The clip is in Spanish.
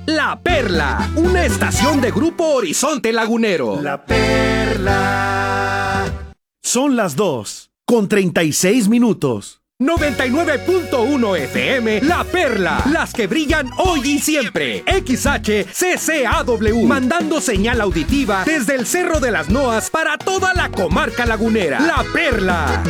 La Perla, una estación de Grupo Horizonte Lagunero. La Perla. Son las 2:36. 99.1 FM, La Perla, las que brillan hoy y siempre. XHCCAW, mandando señal auditiva desde el Cerro de las Noas para toda la comarca lagunera. La Perla.